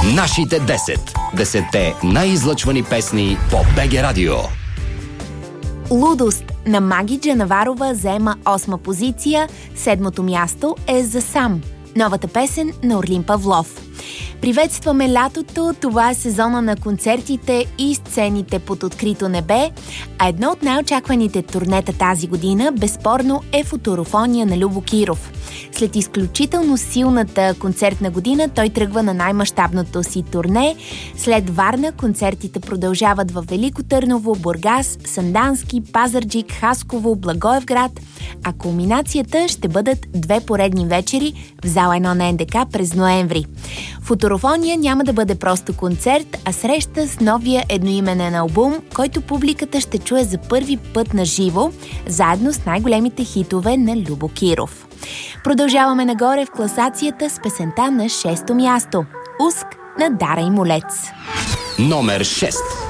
Нашите 10. 10-те най-излъчвани песни по БГ Радио. Лудост на Маги Джанаварова заема 8-ма позиция. 7-то място е за Сам. Новата песен на Орлин Павлов. Приветстваме лятото, това е сезона на концертите и сцените под открито небе, а едно от най-очакваните турнета тази година безспорно е Футурофония на Любо Киров. След изключително силната концертна година той тръгва на най-мащабното си турне. След Варна концертите продължават във Велико Търново, Бургас, Сандански, Пазарджик, Хасково, Благоевград, а кулминацията ще бъдат 2 поредни вечери в зала 1 на НДК през ноември. Футурофония няма да бъде просто концерт, а среща с новия едноименен албум, който публиката ще чуе за първи път на живо, заедно с най-големите хитове на Любо Киров. Продължаваме нагоре в класацията с песента на 6-то място. Уск на Дара и Молец. Номер 6.